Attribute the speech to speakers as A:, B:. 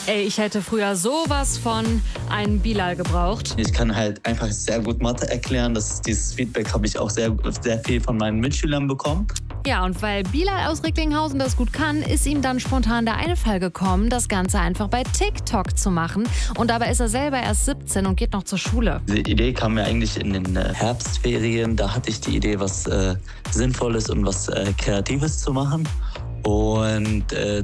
A: Ey, ich hätte früher sowas von einen Bilal gebraucht.
B: Ich kann halt einfach sehr gut Mathe erklären. Dieses Feedback habe ich auch sehr viel von meinen Mitschülern bekommen.
A: Ja, und weil Bilal aus Recklinghausen das gut kann, ist ihm dann spontan der Einfall gekommen, das Ganze einfach bei TikTok zu machen. Und dabei ist er selber erst 17 und geht noch zur Schule.
B: Die Idee kam mir eigentlich in den Herbstferien. Da hatte ich die Idee, was Sinnvolles und was Kreatives zu machen. Und